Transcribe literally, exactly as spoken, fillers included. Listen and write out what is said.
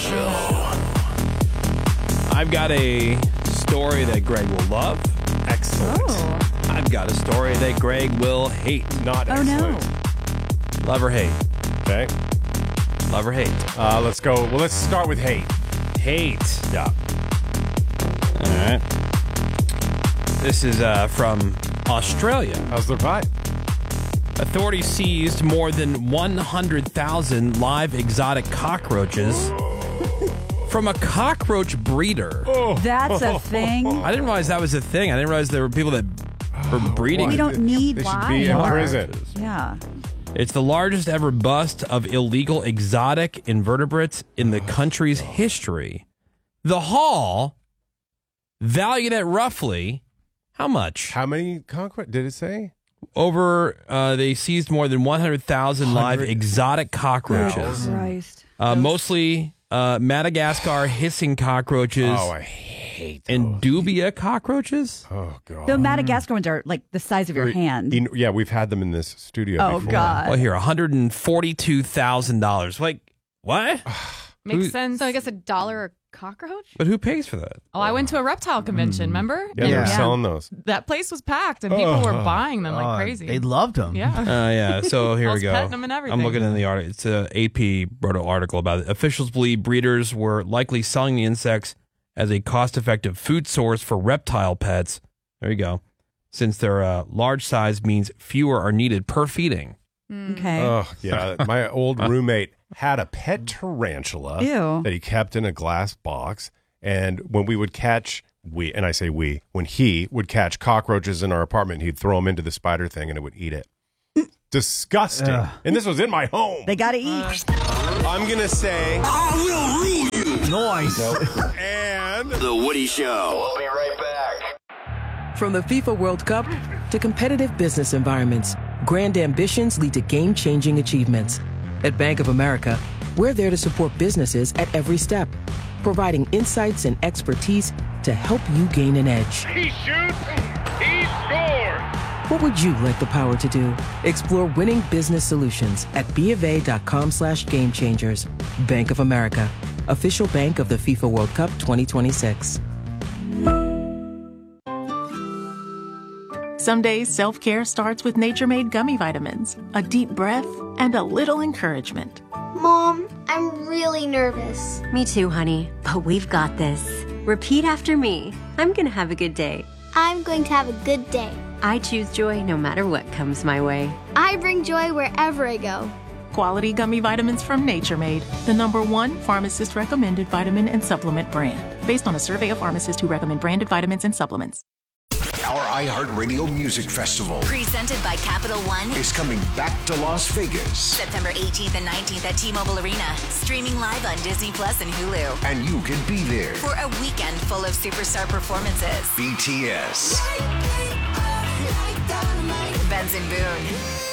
Show. I've got a story that Greg will love. Excellent. Oh. I've got a story that Greg will hate. Not Oh, no. excellent. Love or hate? Okay. Love or hate? Uh, let's go. Well, let's start with hate. Hate. Yeah. All right. This is uh, from Australia. How's their pie? Authorities seized more than one hundred thousand live exotic cockroaches from a cockroach breeder. That's a thing. I didn't realize that was a thing. I didn't realize there were people that were breeding. We don't need They should live. be in or- prison. Yeah. It's the largest ever bust of illegal exotic invertebrates in the country's history. The haul, valued at roughly, how much? How many conquest did it say? Over, uh, they seized more than one hundred thousand live Hundred exotic cockroaches. Christ. Uh, mostly uh, Madagascar hissing cockroaches Oh, I hate those. and dubia cockroaches. Oh, God. The Madagascar ones are like the size of your hand. You know- yeah, we've had them in this studio Oh, before. God. Well, here, one hundred forty-two thousand dollars. Like, what? Makes Who- sense. So I guess a dollar a cockroach? But who pays for that? Oh, I went to a reptile convention, remember? Yeah, And they're Yeah. selling those. that place was packed and people were buying them like Oh, crazy. They loved them. yeah. Uh, yeah, so here I we was go. petting 'em and everything. I'm looking in the article. It's a A P wrote an article about it. Officials believe breeders were likely selling the insects as a cost-effective food source for reptile pets. There you go. Since their uh, large size means fewer are needed per feeding. Okay. Oh, yeah. My old roommate had a pet tarantula Ew. that he kept in a glass box. And when we would catch, we, and I say we, when he would catch cockroaches in our apartment, he'd throw them into the spider thing and it would eat it. Disgusting. Ugh. And this was in my home. They got to eat. I'm going to say, Noise. and The Woody Show. We'll be right back. From the FIFA World Cup to competitive business environments, grand ambitions lead to game-changing achievements. At Bank of America, we're there to support businesses at every step, providing insights and expertise to help you gain an edge. He shoots, he scores. What would you like the power to do? Explore winning business solutions at BofA.com slash game changers. Bank of America, official bank of the FIFA World Cup twenty twenty-six. Some days, self-care starts with Nature-Made gummy vitamins. A deep breath and a little encouragement. Mom, I'm really nervous. Me too, honey. But we've got this. Repeat after me. I'm going to have a good day. I'm going to have a good day. I choose joy no matter what comes my way. I bring joy wherever I go. Quality gummy vitamins from Nature Made, the number one pharmacist-recommended vitamin and supplement brand. Based on a survey of pharmacists who recommend branded vitamins and supplements. Our iHeartRadio Music Festival Presented by Capital One is coming back to Las Vegas. September eighteenth and nineteenth at T-Mobile Arena. Streaming live on Disney Plus and Hulu. And you can be there. For a weekend full of superstar performances. B T S. Benson Boone.